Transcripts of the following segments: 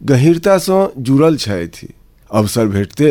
गहीरतासँ जुड़ल छथि। अवसर भेटते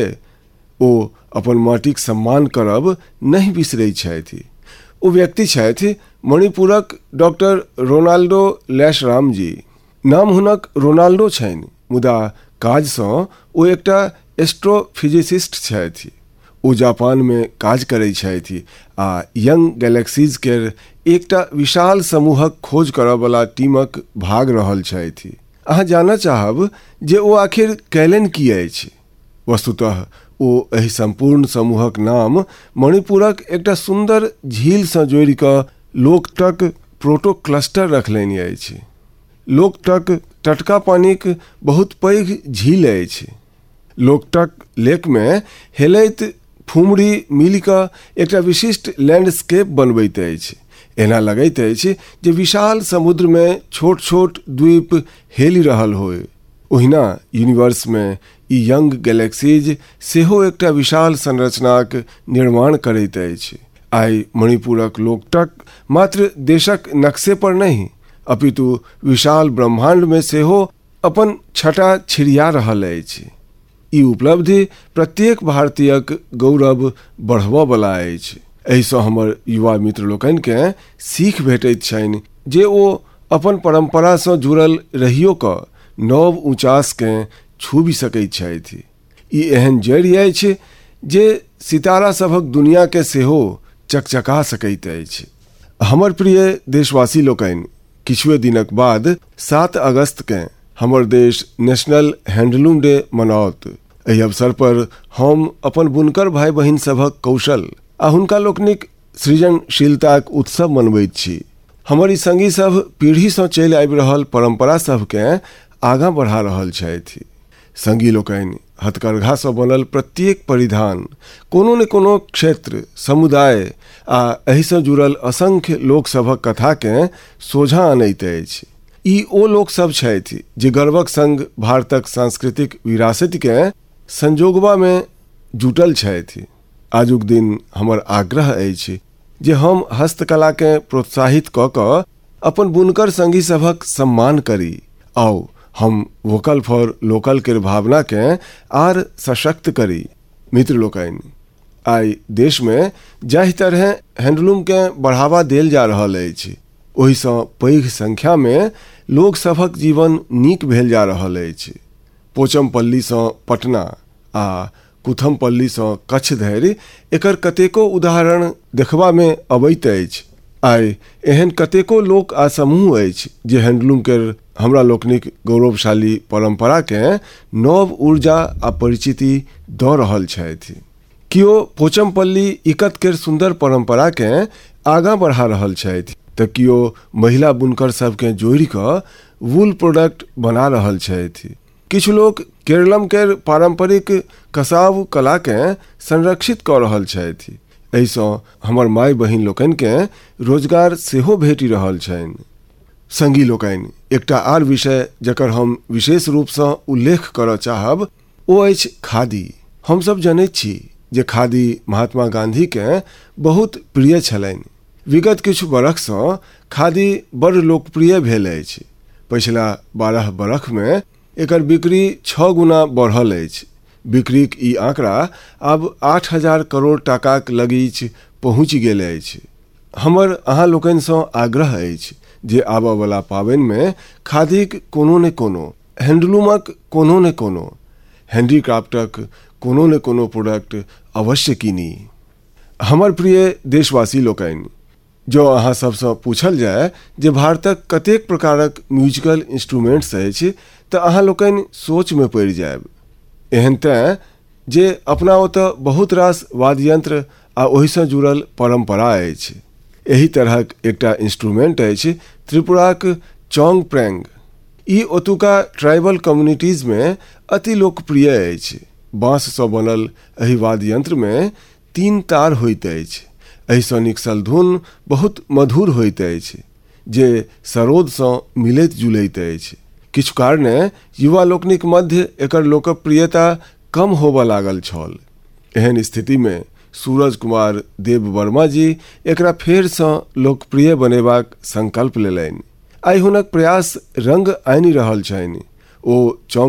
ओ अपन माटिक सम्मान करब नहीं बिसरै छथि। ओ व्यक्ति छथि मणिपुरक डॉक्टर रोनाल्डो लैशराम जी। नाम हुनक रोनाल्डो छनि, मुदा काजसँ ओ एकटा एस्ट्रोफिजिसिस्ट छथि। ओ जापान में काज करै छथि आ यंग गैलेक्सीज केर एकटा विशाल समूहक खोज करयवला टीमक भाग रहल छथि। अहाँ जानऽ चाहब जे ओ आखिर कैलन की अछि। वस्तुतः ओ एहि संपूर्ण समूहक नाम मणिपुरक एकटा सुंदर झील सँ जोड़ि कऽ लोकटक प्रोटो क्लस्टर रखलनि अछि। लोकटक टटका पानिक बहुत पैघ झील अछि। लोकटक लेक में हेलैत फुमरी मिल कऽ एकटा विशिष्ट लैंडस्केप बनबैत अछि। एना लगैत अछि जे विशाल समुद्र में छोट छोट द्वीप हेलि रहल होय। ओहिना यूनिवर्स में ई यंग गैलेक्सीज सेहो एकटा विशाल संरचनाक निर्माण करैत अछि। आइ मणिपुरक लोकटक मात्र देशक नक्शे पर नहीं अपितु विशाल ब्रह्मांड में सेहो अपन छटा छिड़िया रहल अछि। ई उपलब्धि प्रत्येक भारतीयक गौरव बढ़बऽ वाला अछि। एहिसँ हमर युवा मित्र लोकनिकेँ सीख भेटैत छनि जे ओ अपन परंपरासँ जुड़ल रहियो कऽ नव ऊँचासकेँ छूबि सकैत छथि। ई एहन जड़ि अछि जे सितारा सभक दुनियाके सेहो चकचका सकैत अछि। हमर प्रिय देशवासी लोकनि, किछुए दिनक बाद 7 अगस्तकेँ हमर देश नेशनल हैंडलूम डे मनाओत। एहि अवसर पर हम अपन बुनकर भाई बहिन सभक कौशल आ हुनका लोकनिक सृजनशीलताक उत्सव मनबैत छी। हमर ई संगी सब पीढ़ीसँ चलि आबि रहल परंपरा सभकेँ आगाँ बढ़ा रहल छथि। संगी लोकनि हथकरघासँ बनल प्रत्येक परिधान कोनो ने कोनो क्षेत्र, समुदाय आ एहिसँ जुड़ल असंख्य लोकसभक कथाकेँ सोझाँ आनैत अछि। ई ओ लोकसभ छथि जे गर्वक संग भारतक सांस्कृतिक विरासतकेँ संजोगबा में जुटल छथि। आजुक दिन हमर आग्रह अछि जे हम हस्तकलाकेँ प्रोत्साहित कऽ कऽ अपन बुनकर संगी सभक सम्मान करी। आओ हम वोकल फॉर लोकल केर भावनाकेँ आर सशक्त करी। मित्र लोकनि, आइ देश में जाहि तरह हैंडलूमकेँ बढ़ावा देल जा रहल अछि, ओहिसँ पैघ संख्या में लोक सभक जीवन नीक भेल जा रहल अछि। पोचमपल्लीसँ पटना आ कुथमपल्लीसँ कच्छ धरि एकर कतेको उदाहरण देखबा में अबैत अछि। आइ एहन कतेको लोक आ समूह अछि जे हैंडलूम केर हमरा लोकनिक गौरवशाली परंपराकेँ नव ऊर्जा आ परिचिति दऽ रहल छथि। कियो पोचमपल्ली इकत केर सुंदर परंपराकेँ आगाँ बढ़ा रहल छथि तऽ कियो महिला बुनकर सबकेँ जोड़ि कऽ वूल प्रोडक्ट बना रहल छथि। किछु लोक केरलम केर पारंपरिक कसाव कलाकेँ संरक्षित कऽ रहल छथि। एहिसँ हमर माय बहिन लोकनिकेँ रोजगार सेहो भेटि रहल छनि। संगी लोकनि, एकटा आर विषय जकर हम विशेष रूपसँ उल्लेख करऽ चाहब ओ अछि खादी। हमसब जनैत छी जे खादी महात्मा गांधीकेँ बहुत प्रिय छलनि। विगत किछु बरखसँ खादी बड़ लोकप्रिय भेल अछि। पछिला 12 बरख में एकर बिक्री 6 गुना बढ़ल अछि। बिक्रीक ई आंकड़ा आब 8,000 करोड़ टाकाक लगीच पहुँचि गेल अछि। हमर अहाँ लोकनिसँ आग्रह अछि जे आबऽ वाला पाबनि में खादीक कोनो ने कोनो, हैंडलूमक कोनो ने कोनो, हैंडीक्राफ्टक कोनो ने कोनो प्रोडक्ट अवश्य कीनी। हमर प्रिय देशवासी लोकनि, जो अहाँ सबसँ पूछल जाय जे भारतक कतेक प्रकारक म्यूजिकल इंस्ट्रूमेंट्स अछि तऽ अहाँ लोकनि सोच में पड़ि जायब। एहन तैं जे अपना ओतऽ बहुत रास वाद्ययंत्र आ ओहिसँ जुड़ल परंपरा अछि। एही तरहक एकटा इंस्ट्रूमेंट अछि त्रिपुराक चोंगप्रेंग। ई ओतुका ट्राइबल कम्युनिटीज में अति लोकप्रिय अछि। बाँससँ बनल एहि वाद्ययंत्र में 3 तार होइत अछि। एहिसँ निकसल धुन बहुत मधुर होइत अछि जे सरोदसँ मिलैत जुलैत अछि। किछु कारणे युवा लोकनिक मध्य एकर लोकप्रियता कम होबऽ लागल छल। एहन स्थिति में सूरज कुमार देव वर्मा जी एकरा फेरसँ लोकप्रिय बनेबाक संकल्प लेलनि। आइ हुनक प्रयास रंग आनि रहल छनि। ओ